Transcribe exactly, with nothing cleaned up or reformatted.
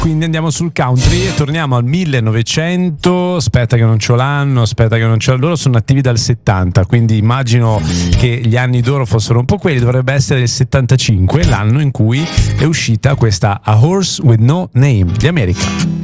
Quindi andiamo sul country e torniamo al millenovecento. Aspetta che non c'ho l'anno, aspetta che non c'ho. Loro sono attivi dal settanta, quindi immagino che gli anni d'oro fossero un po' quelli. Dovrebbe essere il settantacinque, l'anno in cui è uscita questa A Horse with No Name di America.